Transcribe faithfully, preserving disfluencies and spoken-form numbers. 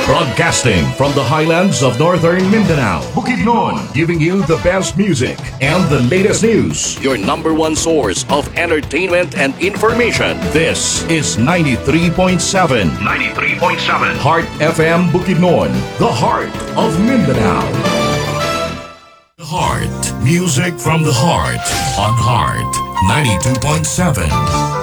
Broadcasting from the highlands of northern Mindanao, Bukidnon, giving you the best music and the latest news. Your number one source of entertainment and information. This is ninety-three point seven. ninety-three point seven. Heart F M Bukidnon, the heart of Mindanao. The Heart. Music from the heart on Heart ninety-two point seven.